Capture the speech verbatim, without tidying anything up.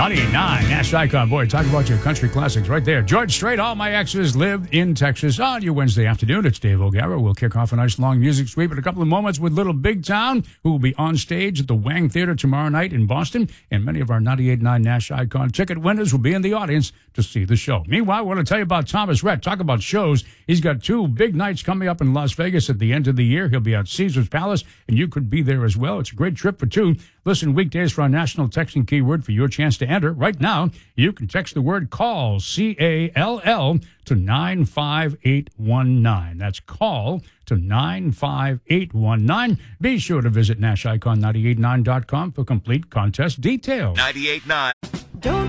ninety-eight point nine, Nash Icon. Boy, talk about your country classics right there. George Strait, All My Exes Lived in Texas. On your Wednesday afternoon, it's Dave O'Gara. We'll kick off a nice long music sweep in a couple of moments with Little Big Town, who will be on stage at the Wang Theater tomorrow night in Boston. And many of our ninety-eight point nine Nash Icon ticket winners will be in the audience to see the show. Meanwhile, I want to tell you about Thomas Rhett. Talk about shows. He's got two big nights coming up in Las Vegas at the end of the year. He'll be at Caesar's Palace, and you could be there as well. It's a great trip for two. Listen weekdays for our national texting keyword for your chance to enter. Right now, you can text the word CALL, C A L L, to nine five eight one nine. That's CALL to nine five eight one nine. Be sure to visit Nash Icon nine eight nine dot com for complete contest details. ninety-eight point nine. Don't